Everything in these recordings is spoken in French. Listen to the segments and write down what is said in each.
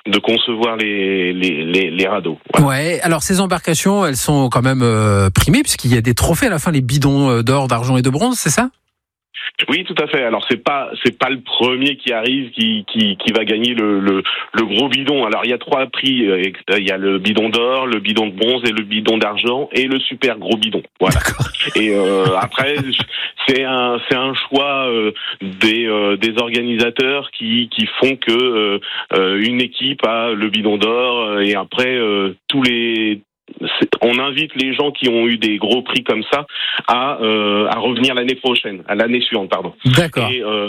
concevoir les radeaux. Voilà. Ouais. Alors ces embarcations, elles sont quand même primées puisqu'il y a des trophées à la fin, les bidons d'or, d'argent et de bronze, c'est ça ? Oui, tout à fait. Alors c'est pas le premier qui arrive qui va gagner le gros bidon. Alors il y a 3 prix. Il y a le bidon d'or, le bidon de bronze et le bidon d'argent et le super gros bidon. Voilà. Et après c'est un choix des organisateurs qui font que une équipe a le bidon d'or et après on invite les gens qui ont eu des gros prix comme ça à revenir l'année suivante, pardon. D'accord.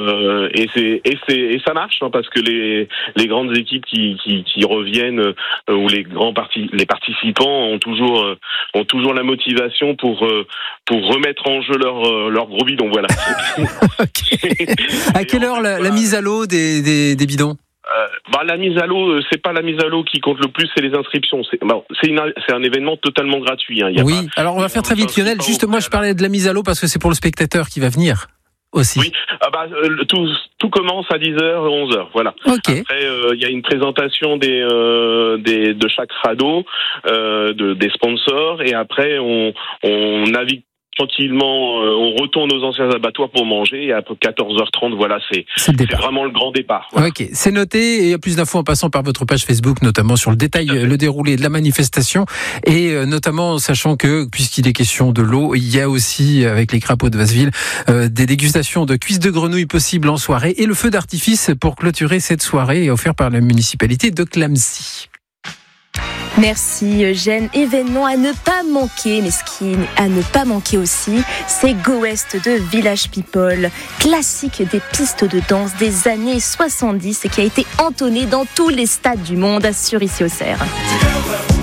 Et ça marche hein, parce que les grandes équipes qui reviennent ou les participants ont toujours la motivation pour remettre en jeu leur gros bidon. Voilà. Okay. À quelle heure la mise à l'eau des bidons ? La mise à l'eau, c'est pas la mise à l'eau qui compte le plus, c'est les inscriptions. C'est un événement totatalement gratuit. Hein. Alors on va faire très vite, Lionel. Juste, moi je parlais de la mise à l'eau parce que c'est pour le spectateur qui va venir aussi. Oui, tout commence à 10h, 11h, voilà. Okay. Après, il y a une présentation de chaque radeau, des sponsors, et après on navigue tranquillement, on retourne aux anciens abattoirs pour manger et après 14h30, voilà, c'est vraiment le grand départ. Voilà. Ok, c'est noté et il y a plus d'infos en passant par votre page Facebook, notamment sur le déroulé de la manifestation et notamment sachant que, puisqu'il est question de l'eau, il y a aussi, avec les crapauds de Vasseville, des dégustations de cuisses de grenouille possibles en soirée et le feu d'artifice pour clôturer cette soirée offert par la municipalité de Clamecy. Merci Eugène. Événement à ne pas manquer, mais ce qui à ne pas manquer aussi, c'est Go West de Village People, classique des pistes de danse des années 70 et qui a été entonné dans tous les stades du monde sur Issy-aux-Serres.